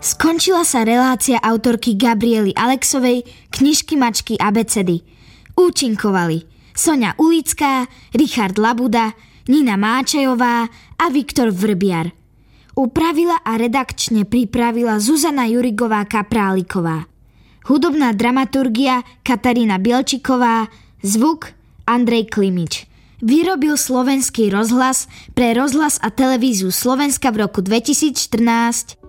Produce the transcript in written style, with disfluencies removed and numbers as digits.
Skončila sa relácia autorky Gabriely Alexovej Knižky mačky abecedy. Účinkovali Soňa Ulická, Richard Labuda, Nina Máčajová a Viktor Vrbiar. Upravila a redakčne pripravila Zuzana Jurigová Kapráliková. Hudobná dramaturgia Katarína Bielčiková, zvuk Andrej Klimič. Vyrobil Slovenský rozhlas pre Rozhlas a televíziu Slovenska v roku 2014